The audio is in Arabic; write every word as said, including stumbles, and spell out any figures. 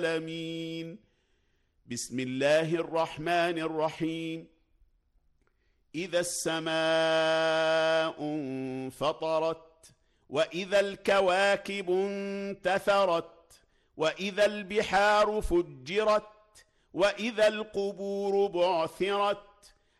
العالمين. بسم الله الرحمن الرحيم. إذا السماء انفطرت، وإذا الكواكب انتثرت، وإذا البحار فجرت، وإذا القبور بعثرت،